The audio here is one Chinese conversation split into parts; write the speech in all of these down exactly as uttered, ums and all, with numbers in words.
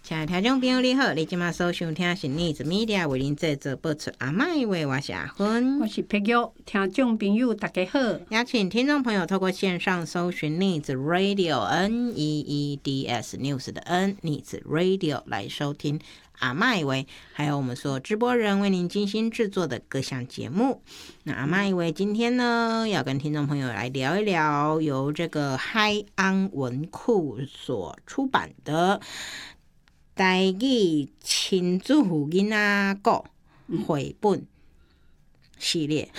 亲爱的听众朋友你好，你现在收听的是逆子 media 为您制作播出阿嬷话，我是阿芬， 我是碧玉。听众朋友大家好， 邀请听众朋友透过线上搜寻逆子 radio N E E D S News 的 N 逆子 radio 来收听阿嬷话，还有我们所有直播人为您精心制作的各项节目。那阿嬷话今天呢，要跟听众朋友来聊一聊由这个海安文库所出版的台语亲子囡仔故绘本系列。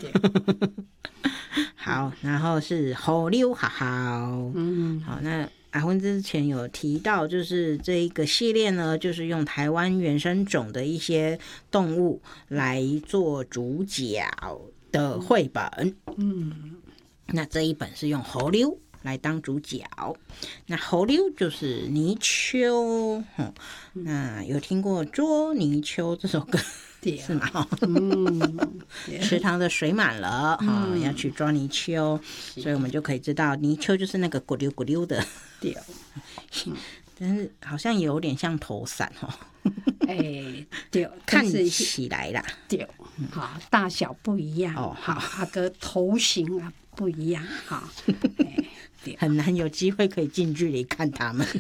好，然后是好溜好好。嗯，好，那阿芬之前有提到，就是这一个系列呢，就是用台湾原生种的一些动物来做主角的绘本。嗯，那这一本是用猴溜来当主角，那猴溜就是泥鳅。嗯，那有听过捉泥鳅这首歌是吗？嗯，池塘的水满了，嗯，要去抓泥鳅，所以我们就可以知道泥鳅就是那个咕溜咕溜的。对，但是好像有点像头伞哦。哎，对，看起来啦， 对，好，大小不一样哦，好，它的头型啊不一样，好， 很难有机会可以近距离看它们。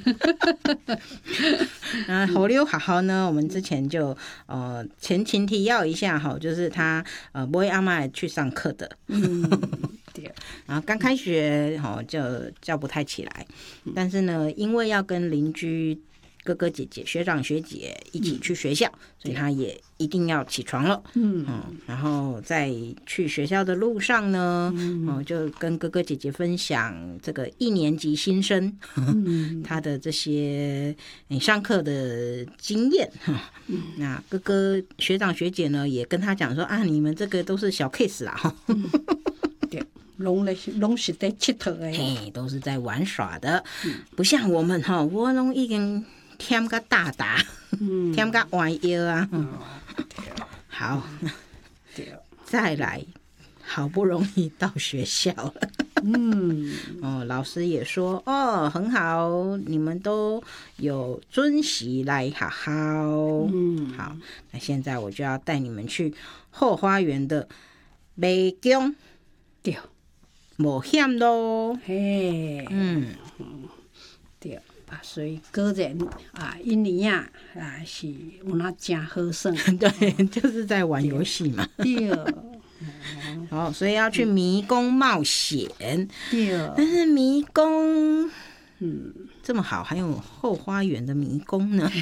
那猴溜好好呢，我们之前就呃前情提要一下哈，就是他呃不会阿嬷去上课的，嗯，对，然后刚开学哈就叫不太起来，但是呢，因为要跟邻居哥哥姐姐、学长学姐一起去学校，嗯，所以他也一定要起床了。嗯，嗯然后在去学校的路上呢，嗯嗯，就跟哥哥姐姐分享这个一年级新生，嗯，他的这些你上课的经验。嗯，那哥哥学长学姐呢，也跟他讲说啊，你们这个都是小 case 啦。嗯对，拢拢是在佚佗的， 嘿，都是在玩耍的，嗯，不像我们哈，我拢已经添个大大，嗯，添个弯腰啊。嗯，好，再来，好不容易到学校了。嗯，哦，老师也说，哦，很好，你们都有遵习来好好。嗯，好，那现在我就要带你们去后花园的美宫，对，冒险咯。嘿，嗯， 对。所以个人啊，一年啊啊是有那真好耍。 对，就是在玩游戏嘛。对。好，所以要去迷宫冒险。对。但是迷宫，嗯，这么好，还有后花园的迷宫呢。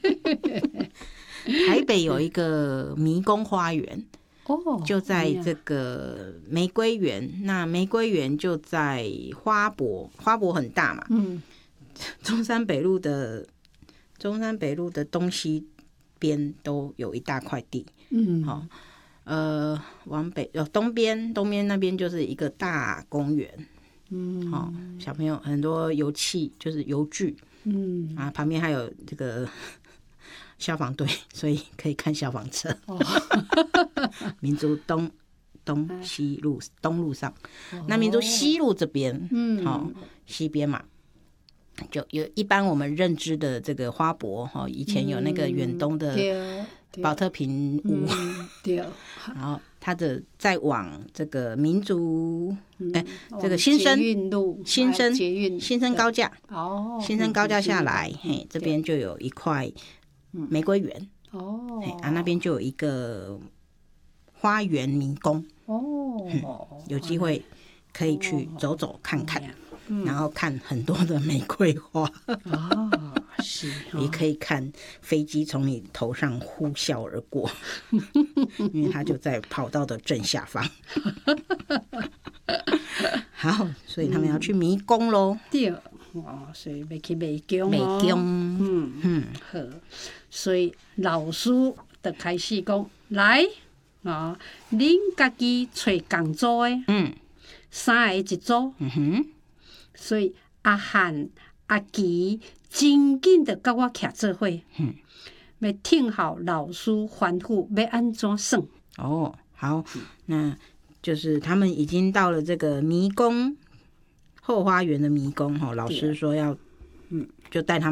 台北有一个迷宫花园。哦，就在这个玫瑰园。那玫瑰园就在花博，花博很大嘛。嗯。中山北路的中山北路的东西边都有一大块地，嗯，好，呃，往北呃东边东边那边就是一个大公园，嗯，好，小朋友很多游戏就是游具，嗯啊，旁边还有这个消防队，所以可以看消防车。哦，民族东东西路东路上，哦，那民族西路这边，嗯，好，西边嘛。就有一般我们认知的这个花博，以前有那个远东的宝特瓶屋，嗯，对，然后它的再往这个民族，嗯欸，这个新生新生新生高架，哦，新生高架下来，嘿，这边就有一块玫瑰园，哦，嘿啊，那边就有一个花园迷宫，哦，嗯，有机会可以去走走看看。嗯，然后看很多的玫瑰花，哦，是，也可以看飞机从你头上呼啸而过，因为它就在跑道的正下方。好，所以他们要去迷宫咯。 对，哦，所以要去迷宫。迷宫，嗯嗯，好，所以老师就开始讲，来啊，恁家己找工作的，嗯，三个一组，嗯哼。所以阿汉、阿琪真紧的跟我徛做伙，嗯，要听好老师吩咐要安怎算。 哦，好，那就是他们已经到了这个迷宫后花园的迷宫，老师说要，嗯，就带他们。